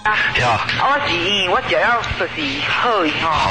我是因为我食了就是好伊吼。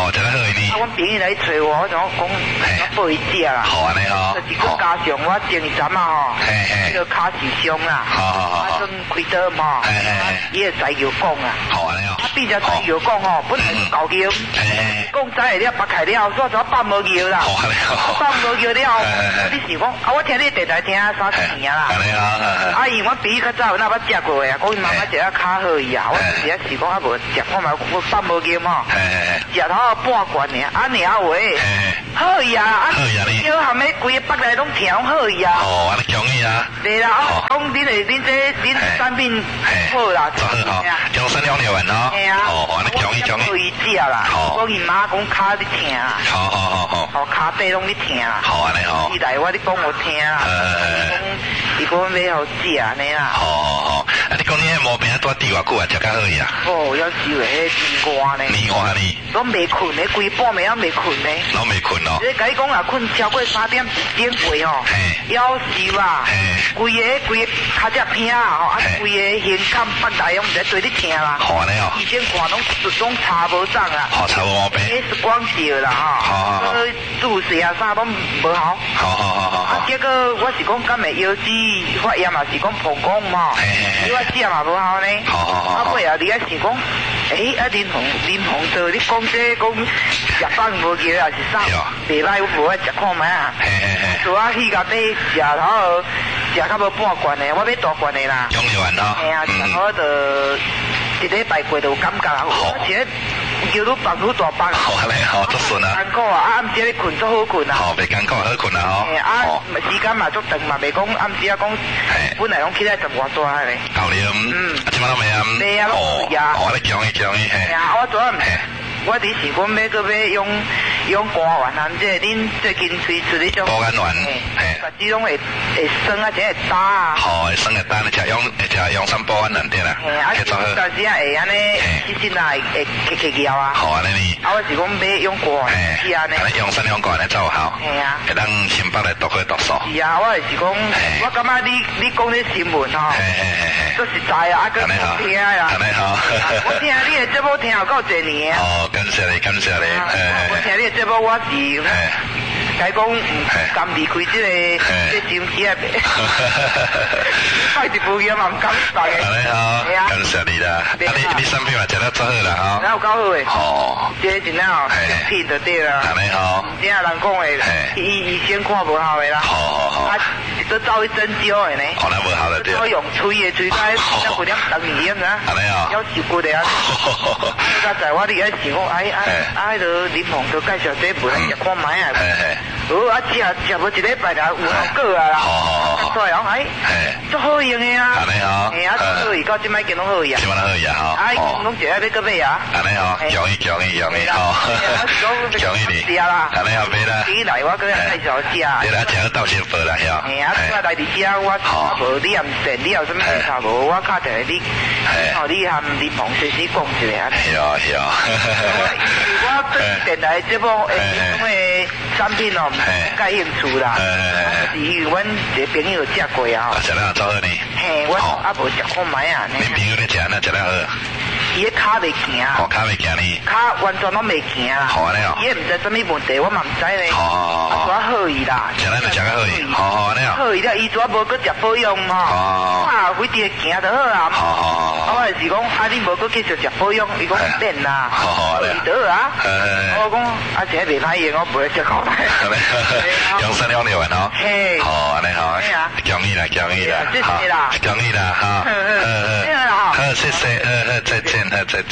好安尼哦。 就是佮加上我前一站吼，迄个骹受伤啦。我算开刀嘛，伊会使药讲啊。 好安尼哦。 并且使药讲吼，本来是高药，讲知会了白开了，所以就放无药啦。 好安尼哦。 放无药了，你想讲我听你电台听30年啦。 安尼啊。 因为我朋友较早有那捌食过啊，讲伊妈妈食了较好伊啊，我是是讲啊无食看嘛，我放无药嘛，食头半罐尔，安尼啊喂，好伊啊，叫含迄规个北内拢听好伊啊。 哦，安尼强伊啊。 对啦，讲恁产品好啦， 用3两料完咯。 嘿啊。 哦，安尼强伊。 好伊食啦。讲伊妈讲骹咧疼啊。好。骹底拢咧疼啊。 好安尼哦。 伊来我咧讲我听啊。伊讲要好食安尼啦。 好。你讲你迄毛病拄滴偌久啊？食较好伊啊？ 哦，要是有迄年外呢。 年外呢？ 拢未困呢，规半暝也未困呢。 拢未困哦。 你甲你讲啦，困超过3点过吼，夭寿啊，规个骹只偏啊吼，规个胸腔北内拢在对你疼啦。 好安尼哦。 以前看拢查无涨啊。 好，查无毛病。 是光照啦吼。好。注射啊啥拢无效。好。结果我是讲敢会腰子发炎嘛，是讲膀胱嘛，我食嘛无效呢。好。尾啊，你爱想讲，林鸿做你讲这讲食饭无药还是啥？袂歹，我无爱食看卖啊。做啊去甲买食头，食较无半罐的，我买大罐的啦。 用药丸咯。 嘿啊，食好就一礼拜过就有感觉啦。而且叫愈放愈大放。 好安尼，好足顺啊。 艰苦啊，暗时咧困足好困啊。 好，袂艰苦好困啊吼。 时间嘛足长嘛，袂讲暗时啊讲，本来拢起来10外钟咧。 够啉，即摆拢未暗。 未啊，拢呀。 我咧强伊嘿。 啊，我昨晚我伫想讲要搁要用肝丸啊，即恁最近推出迄种。 肝丸。 把这种会酸啊，即会打啊。 好，会酸会打，你食用3包丸对啦。 但是啊会安尼，其实啊会咳药啊。 好安尼呢。 我是讲要用肝丸，是安尼。 用3两罐来奏效。 系啊。 会当心腹来毒血毒素。 是啊，我是讲，我感觉你讲这新闻吼，都实在啊，啊个听啊。 安尼好。 我听你的节目听有够侪年。 哦，感谢你。 我听你的节目我是，该讲甘离开这心机啊，快一步也嘛唔敢打嘅。 安尼好，感谢你啦。你产品嘛食得足好啦吼。 那有够好诶。 哦。 这真正品就对啦。 安尼好。 真正人讲诶，医生看无效诶啦。 好。 都走去针灸诶呢。 哦，那无效就对。 我用吹诶吹开，那不点等你样啊。 安尼啊。 要受过的啊。刚才我哋喺想讲，迄个林鹏都介绍这本来食看卖啊。食无一礼拜就有效果啊啦。好。对啊，足好用诶啊。 安尼好。 嘿啊，足好用，到即摆见拢好用。 即摆拢好用吼。 拢食啊，要搁买啊。 安尼好，强伊吼。强伊你。 是啊啦。 安尼好买啦。 你来我搁介绍食。 对啦，食到先报啦，晓。 嘿啊，我来伫遮我无你也毋信，你有啥物事查无？我敲电话你，你含林鹏随时讲一下。 是啊。 我对电台节目诶产品哦，介兴趣啦。是因为阮一个朋友食过啊。 食了做好呢。 嘿，我啊无食看卖啊。 恁朋友咧食那食了好。 伊个骹袂行。 骹袂行呢。 骹完全拢袂行啦。 好安尼哦。 伊毋知什么问题，我嘛毋知咧。啊，好伊啦。 食咱就食较好伊。好安尼哦。 好伊了，伊主要无搁食保养嘛。啊，规日行就好啦。我是讲，你无搁继续食保养，伊讲变啦。好伊就好啊。我讲，这袂歹用，我不会食口袋。 用3两料哦。 嘿。 好安尼好。强伊啦。 谢谢啦。 强伊啦哈。好，谢谢，再见。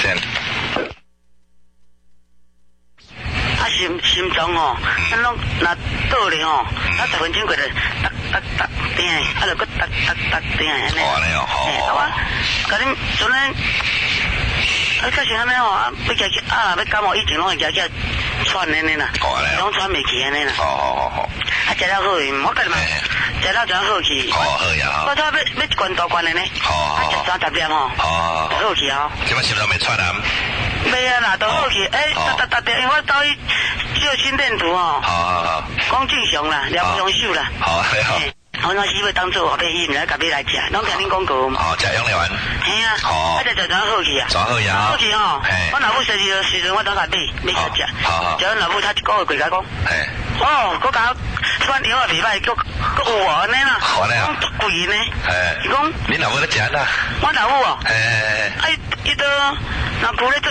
心脏哦，咱拢若倒咧吼，10分钟过来，哒定，就搁哒定安尼。 安尼哦，好。 甲恁阵咧，到时安尼吼，要加去要感冒以前拢会加喘安尼啦，拢喘袂起安尼啦。 好。 食了好去，我甲你嘛，食了就好去。 好呀。 我要一罐大罐的呢。食30粒吼。好去啊。 即摆心脏袂喘啊？ 袂啊啦，都好去。哒，因为我走去做心电图吼。 好。 讲正常啦，了不用手啦。 好。 我那时要当做后尾伊毋知甲你来食，拢听恁讲过。 哦，食养料丸。 嘿啊。哦。这就好去啊。 好呀。好去吼。我老母生日的时阵，我当下买食。好。叫阮老母他一个月过甲讲。嘿。哦，佮甲穿药也袂歹，佮有哦安尼啦。好嘞啊。足贵呢。嘿。伊讲。 恁老母咧食啦？ 我老母哦。嘿。伊都那古咧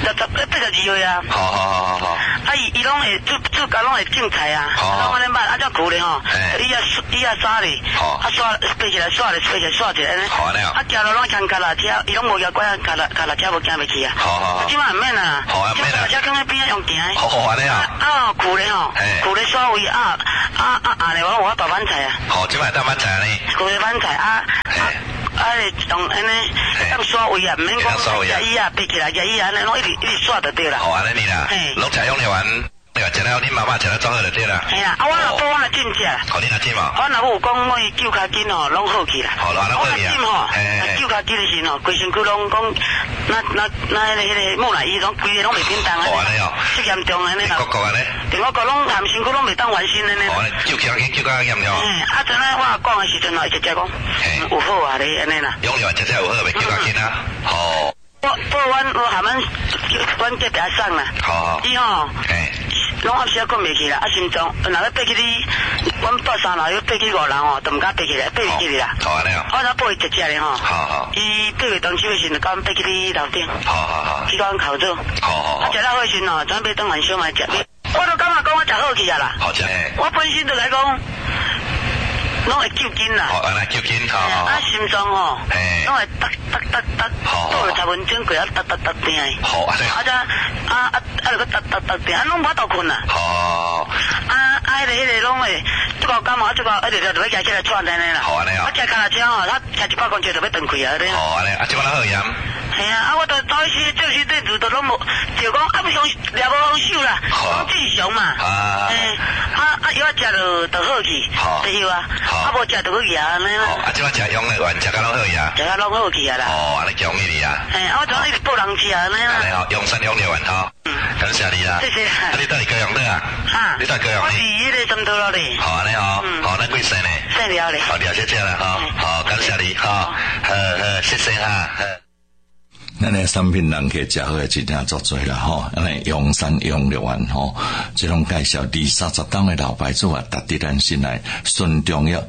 82岁啊。好。伊拢会做家拢会种菜啊。好。我咧捌啊，只古咧吼。伊啊刷咧。好。啊刷背起来刷咧，背起来刷一安尼。好安尼啊。啊，行路拢牵脚踏车，伊拢无摇拐脚踏车无行袂去啊。好。即摆毋免啊。好啊，免啊。脚踏车放喺边啊用行。好安尼啊。啊，古咧吼。古咧刷位啊咧，我有豆瓣菜啊。好，即摆豆瓣菜呢。古咧瓣菜啊。用安尼当刷位啊，毋免讲夹椅啊，背起来夹椅啊，安尼拢一直刷就对啦。好安尼你啦，拢采用了完，那个食了恁妈妈食了做好就对啦。系啦，啊我老婆我来进食。好，你来进嘛。我老母有讲我伊脚筋吼拢好起啦。好啦，我来进吼，脚筋的时吼，规身躯拢讲，那迄个木乃伊拢规个拢袂变动啊。好安尼哦。最严重安尼啦。国安尼。电我讲拢含身躯拢袂当完身安尼。好安尼，脚严重。啊，阵咧我讲的时阵吼，伊直接讲，有好啊咧安尼啦。用了直接有好袂脚筋啊。好。我含阮这边送啦。好。伊吼。拢暗时啊，困袂去啦，啊心脏，若要爬起你，阮住3楼，要爬起5楼吼，都毋敢爬起来，爬袂起哩啦。好安尼哦。我若爬会直接哩吼。好。伊爬袂动手的时阵，甲阮爬起你楼顶。好。去甲阮口做。好。啊，食了好时吼，准备当晚烧来食。我都感觉讲我食好去啊啦。好食。我本身就来讲。拢会救筋啦，安尼救筋吼，啊心脏吼，拢会哒，倒了10分钟过啊哒定诶，好安尼，啊就个定，啊拢无倒困啦，好，迄个拢会，这个感冒，这个就要加起来喘安尼啦，好安尼啊，我骑脚踏车吼，他骑100公尺就要断开啊，安尼，好安尼，啊即摆咱好盐。系啊，我都早时就是对住都拢无，就讲不想了无好手啦，讲正常嘛。药食就好去，对啊。无食就去牙安尼啦。即摆食养的丸，食甲拢好呀。食甲拢好去啊啦。安尼强你啊。我总一直报人吃安尼啦。安尼哦，养生养的丸吼。感谢你啦。谢谢。你到底高阳的啊？你到高阳的。我是迄个深度了咧。好安尼哦，好，咱几岁呢？岁了咧。好，了解这啦哈。好，感谢你哈。谢谢哈。 咱的产品人客食好诶，真正足多啦吼！咱的阳山养乐丸吼，这种介绍20-30档的老牌子啊，值得咱信赖。顺中药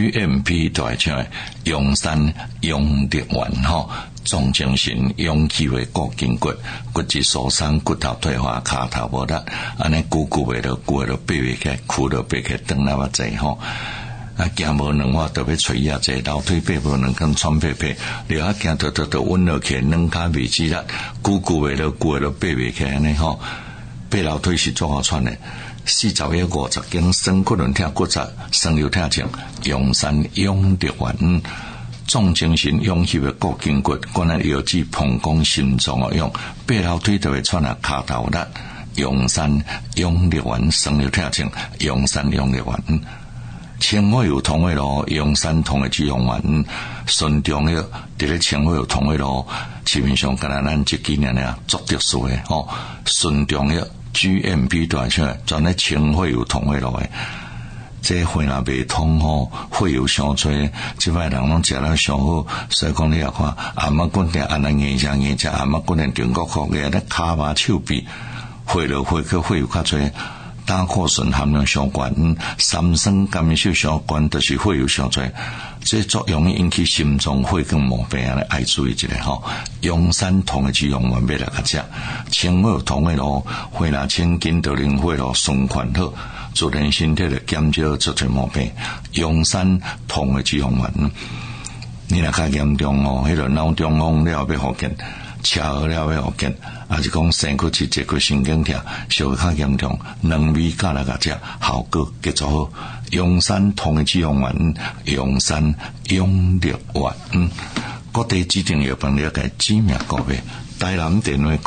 GMP 大厂的阳山养乐丸吼，重精神、养气为固筋骨、骨质疏松、骨头退化、骹头无力，安尼久袂落，爬袂起，苦了爬起，长那么济吼。行无两我特别吹呀，这楼梯爬无两跟喘屁屁，你啊行都稳落去，两骹未支力，久袂落，爬袂起安尼吼。爬楼梯是怎好喘的？40个50斤，身骨轮疼骨折，身又疼痛，阳山养乐丸。重精神养气的固筋骨，管咱药剂膀胱心脏的用，爬楼梯就会喘啊骹头力。阳山养乐丸，身又疼痛，阳山养乐丸。清火有同的咯，阳山同的脂肪丸，顺中药伫咧清火有同的咯，市面上敢若咱这几年啊做特殊的吼，顺中药 GMP 大厂专咧清火有同的咯的，这火若未通吼，火有伤吹，即摆人拢食了上好，所以讲你也看阿嬷滚定安尼硬食，阿嬷滚定中国口嘅咧骹麻手臂，火落火去火有较吹。胆固醇含量上高，三酸甘油上高，就是火有上多，这作用引起心脏血管毛病啊！爱注意一下吼。阳山同的脂肪丸要来较食，清火同的咯，火若清筋就灵火咯，顺款好，自然身体就减少这些毛病。阳山同的脂肪丸，你若较严重哦，迄个脑中风了要复健。车祸了要复健，还是讲身躯一节骨神经痛，稍微较严重，两味加来个食，效果极足好。阳山同的脂肪丸，阳山养乐丸，各地指定药房了解知名个别。台南电话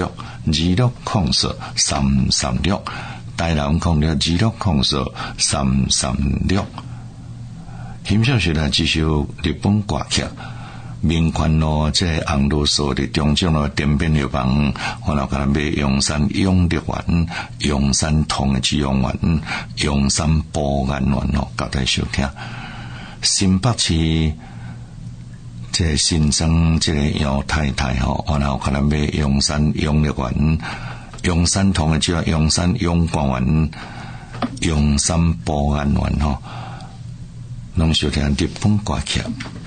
0604260336，台南06260336。欣赏时来继续日本歌曲。民权路这红路所的中正路点边药房，我老甲买阳山养乐丸、阳山同的脂肪丸、阳山保安丸咯，交代收听。 新北市这个新增这个杨太太吼，然后可能买阳山养乐园、阳山同的叫阳山阳光园、阳山保安园吼，拢收听日本歌曲。